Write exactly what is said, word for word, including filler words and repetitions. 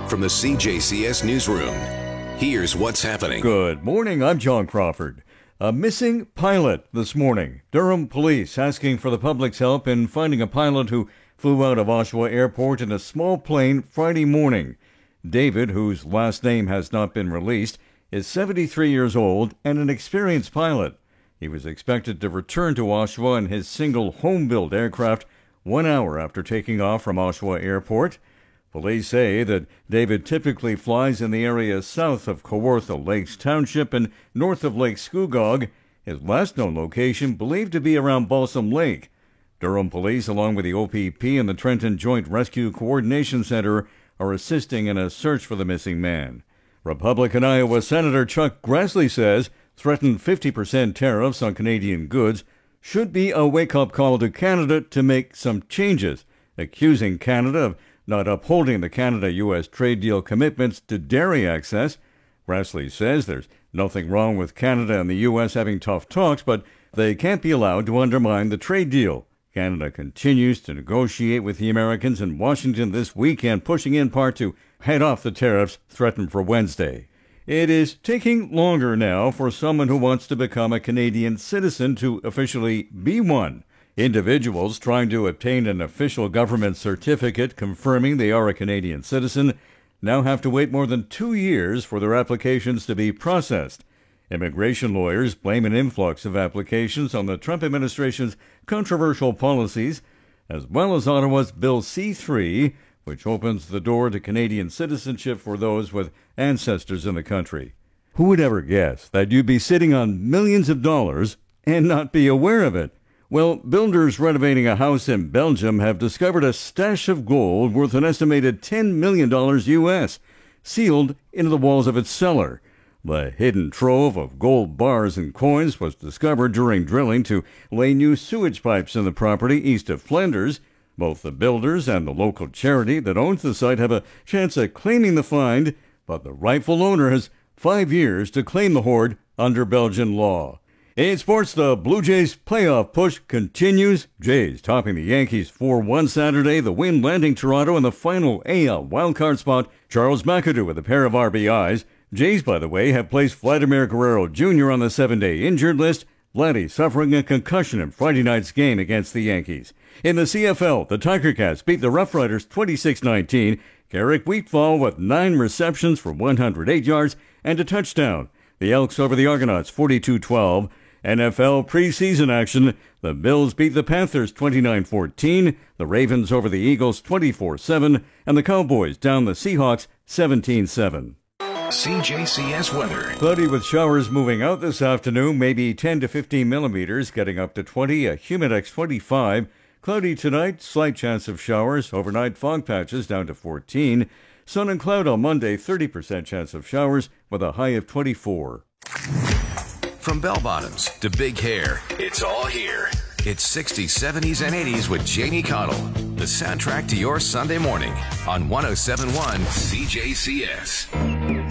From the C J C S Newsroom, here's what's happening. Good morning, I'm John Crawford. A missing pilot this morning. Durham police asking for the public's help in finding a pilot who flew out of Oshawa Airport in a small plane Friday morning. David, whose last name has not been released, is seventy-three years old and an experienced pilot. He was expected to return to Oshawa in his single home-built aircraft one hour after taking off from Oshawa Airport. Police say that David typically flies in the area south of Kawartha Lakes Township and north of Lake Scugog, his last known location believed to be around Balsam Lake. Durham Police, along with the O P P and the Trenton Joint Rescue Coordination Center, are assisting in a search for the missing man. Republican Iowa Senator Chuck Grassley says threatened fifty percent tariffs on Canadian goods should be a wake-up call to Canada to make some changes, accusing Canada of not upholding the Canada-U S trade deal commitments to dairy access. Grassley says there's nothing wrong with Canada and the U S having tough talks, but they can't be allowed to undermine the trade deal. Canada continues to negotiate with the Americans in Washington this weekend, pushing in part to head off the tariffs threatened for Wednesday. It is taking longer now for someone who wants to become a Canadian citizen to officially be one. Individuals trying to obtain an official government certificate confirming they are a Canadian citizen now have to wait more than two years for their applications to be processed. Immigration lawyers blame an influx of applications on the Trump administration's controversial policies, as well as Ottawa's Bill C three, which opens the door to Canadian citizenship for those with ancestors in the country. Who would ever guess that you'd be sitting on millions of dollars and not be aware of it? Well, builders renovating a house in Belgium have discovered a stash of gold worth an estimated ten million dollars U S, sealed into the walls of its cellar. The hidden trove of gold bars and coins was discovered during drilling to lay new sewage pipes in the property east of Flanders. Both the builders and the local charity that owns the site have a chance at claiming the find, but the rightful owner has five years to claim the hoard under Belgian law. In sports, the Blue Jays playoff push continues. Jays topping the Yankees four one Saturday, the win landing Toronto in the final A L wildcard spot. Charles McAdoo with a pair of R B Is. Jays, by the way, have placed Vladimir Guerrero Junior on the seven-day injured list. Vladdy suffering a concussion in Friday night's game against the Yankees. In the C F L, the Tiger Cats beat the Rough Riders twenty-six nineteen. Garrick Wheatfall with nine receptions for one hundred eight yards and a touchdown. The Elks over the Argonauts forty-two twelve. N F L preseason action. The Bills beat the Panthers twenty-nine fourteen, the Ravens over the Eagles twenty-four seven, and the Cowboys down the Seahawks seventeen seven. C J C S weather. Cloudy with showers moving out this afternoon, maybe ten to fifteen millimeters, getting up to twenty, a humidex twenty-five. Cloudy tonight, slight chance of showers. Overnight fog patches down to fourteen. Sun and cloud on Monday, thirty percent chance of showers with a high of twenty-four. From bell bottoms to big hair, it's all here. It's sixties, seventies, and eighties with Jamie Cottle, the soundtrack to your Sunday morning on one oh seven point one C J C S.